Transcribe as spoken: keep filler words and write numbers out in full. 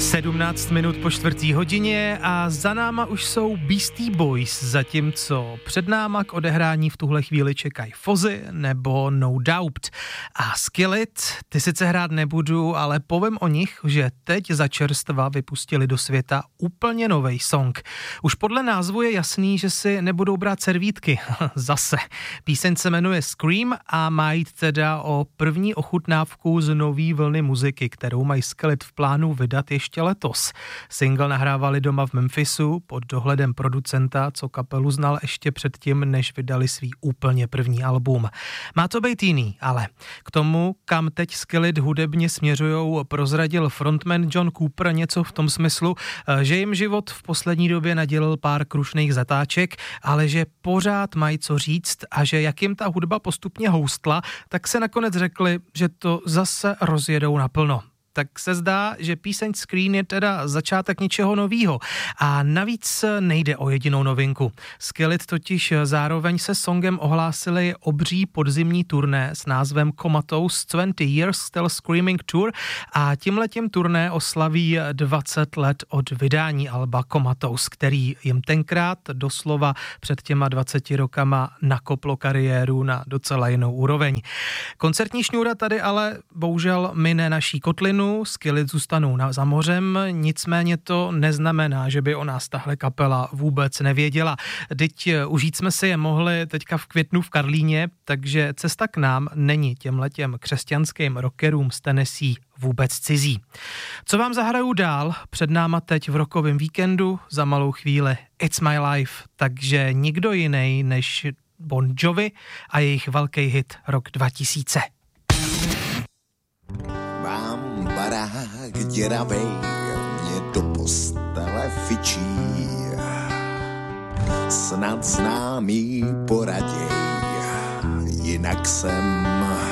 sedmnáct minut po čtvrtý hodině a za náma už jsou Beastie Boys, zatímco před náma k odehrání v tuhle chvíli čekají Fozzy nebo No Doubt. A Skillet, ty sice hrát nebudu, ale povím o nich, že teď za čerstva vypustili do světa úplně novej song. Už podle názvu je jasný, že si nebudou brát servítky. Zase. Píseň se jmenuje Scream a má jít teda o první ochutnávku z nový vlny muziky, kterou mají Skillet v plánu vydat ještě letos. Single nahrávali doma v Memphisu pod dohledem producenta, co kapelu znal ještě předtím, než vydali svý úplně první album. Má to být jiný, ale k tomu, kam teď Skillet hudebně směřujou, prozradil frontman John Cooper něco v tom smyslu, že jim život v poslední době nadělil pár krušných zatáček, ale že pořád mají co říct a že jak jim ta hudba postupně houstla, tak se nakonec řekli, že to zase rozjedou naplno. Tak se zdá, že píseň Scream je teda začátek něčeho novýho. A navíc nejde o jedinou novinku. Skillet totiž zároveň se songem ohlásili obří podzimní turné s názvem Comatose dvacet Years Still Screaming Tour a tímhletím turné oslaví dvacet let od vydání alba Comatose, který jim tenkrát doslova před těma dvaceti rokama nakoplo kariéru na docela jinou úroveň. Koncertní šňůra tady ale bohužel mine naší kotlinu. Skillet zůstanou na, za mořem, nicméně to neznamená, že by o nás tahle kapela vůbec nevěděla. Teď užít jsme si je mohli teďka v květnu v Karlíně, takže cesta k nám není těmhletěm křesťanským rockerům z Tennessee vůbec cizí. Co vám zahraju dál? Před náma teď v rockovém víkendu za malou chvíli It's My Life, takže nikdo jiný než Bon Jovi a jejich velký hit rok dva tisíce. Barák děravej mě do postele fičí, snad známý poraděj, jinak jsem